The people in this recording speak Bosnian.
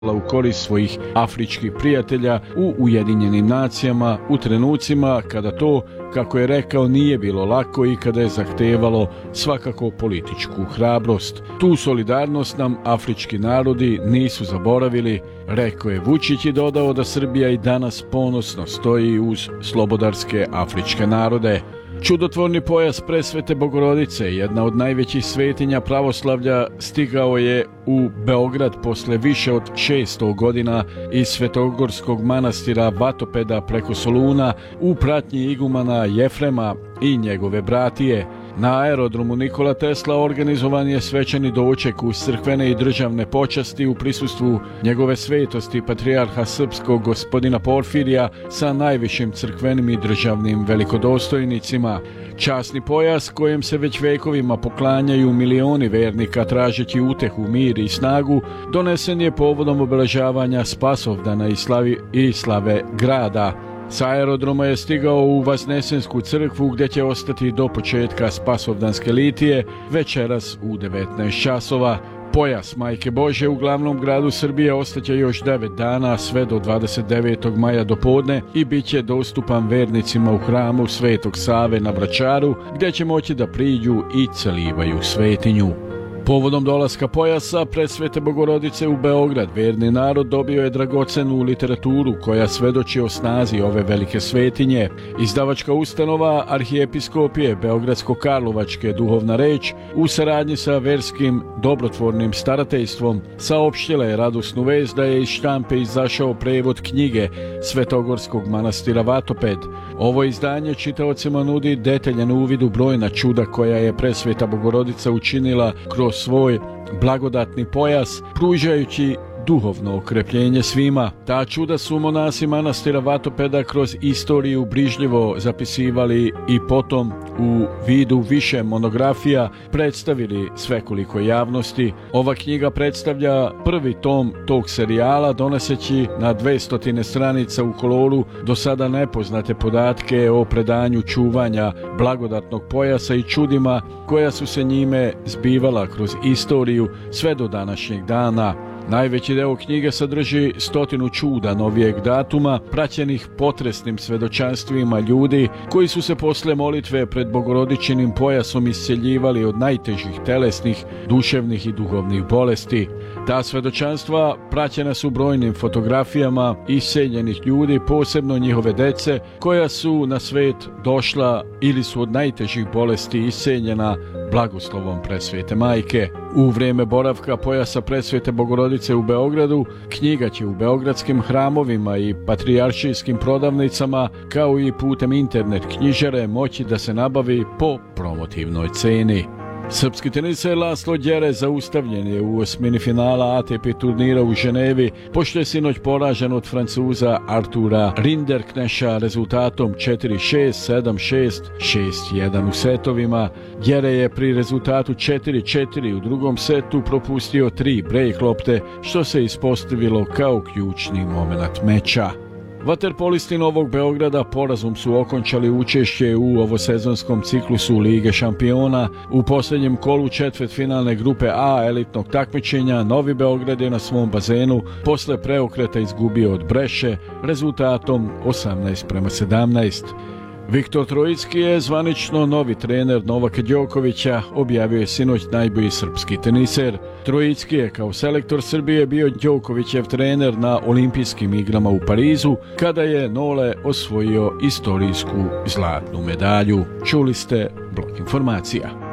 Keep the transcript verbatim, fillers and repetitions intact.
u korist svojih afričkih prijatelja u Ujedinjenim nacijama u trenucima kada to, kako je rekao, nije bilo lako i kada je zahtevalo svakako političku hrabrost. Tu solidarnost nam afrički narodi nisu zaboravili, rekao je Vučić i dodao da Srbija i danas ponosno stoji uz slobodarske afričke narode. Čudotvorni pojas Presvete Bogorodice, jedna od najvećih svetinja pravoslavlja, stigao je u Beograd posle više od šesto godina iz Svetogorskog manastira Vatopeda preko Soluna u pratnji igumana Jefrema i njegove bratije. Na aerodromu Nikola Tesla organizovan je svečani doček uz crkvene i državne počasti u prisustvu njegove svetosti patrijarha srpskog gospodina Porfirija sa najvišim crkvenim i državnim velikodostojnicima. Časni pojas kojem se već vekovima poklanjaju milioni vernika tražeći utehu, mir i snagu, donesen je povodom obeležavanja Spasovdana i, slavi, i slave grada. Sa aerodroma je stigao u Vaznesensku crkvu gdje će ostati do početka Spasovdanske litije večeras u devetnaest časova. Pojas Majke Božje u glavnom gradu Srbije ostaće još devet dana sve do dvadeset devetog maja do podne i bit će dostupan vernicima u hramu Svetog Save na Vračaru gdje će moći da priđu i celivaju svetinju. Povodom dolaska pojasa Presvete Bogorodice u Beograd, verni narod dobio je dragocenu literaturu koja svedoči o snazi ove velike svetinje. Izdavačka ustanova Arhijepiskopije Beogradsko-Karlovačke Duhovna reč u saradnji sa verskim dobrotvornim starateljstvom saopštila je radosnu vest da je iz štampe izašao prevod knjige Svetogorskog manastira Vatoped. Ovo izdanje čitaocima nudi detaljan uvid u brojna čuda koja je Presveta Bogorodica učinila kroz svoj blagodatni pojas, pružajući duhovno okrepljenje svima. Ta čuda su monasi manastira Vatopeda kroz istoriju brižljivo zapisivali i potom u vidu više monografija predstavili svekolikoj javnosti. Ova knjiga predstavlja prvi tom tog serijala, donoseći na dvestotine stranica u koloru do sada nepoznate podatke o predanju čuvanja blagodatnog pojasa i čudima koja su se njime zbivala kroz istoriju sve do današnjeg dana. Najveći deo knjige sadrži stotinu čuda novijeg datuma, praćenih potresnim svedočanstvima ljudi koji su se posle molitve pred Bogorodičinim pojasom isceljivali od najtežih telesnih, duševnih i duhovnih bolesti. Ta svedočanstva praćena su brojnim fotografijama iseljenih ljudi, posebno njihove dece, koja su na svet došla ili su od najtežih bolesti iseljena blagoslovom Presvete Majke. U vrijeme boravka pojasa Presvete Bogorodice u Beogradu, knjiga će u beogradskim hramovima i patrijaršijskim prodavnicama, kao i putem internet knjižare, moći da se nabavi po promotivnoj ceni. Srpski teniser Laslo Đere zaustavljen je u osmini finala A T P turnira u Ženevi, pošto je sinoć poražen od Francuza Artura Rinderkneša rezultatom četiri šest, sedam šest, šest jedan u setovima. Đere je pri rezultatu četiri četiri u drugom setu propustio tri break lopte, što se ispostavilo kao ključni moment meča. Vaterpolisti Novog Beograda porazom su okončali učešće u ovosezonskom ciklusu Lige šampiona. U posljednjem kolu četvrtfinalne grupe A elitnog takmičenja Novi Beograd je na svom bazenu posle preokreta izgubio od Breše rezultatom osamnaest prema sedamnaest. Viktor Trojicki je zvanično novi trener Novaka Đokovića, objavio je sinoć najbolji srpski teniser. Trojicki je kao selektor Srbije bio Đokovićev trener na olimpijskim igrama u Parizu, kada je Nole osvojio istorijsku zlatnu medalju. Čuli ste Blok informacija.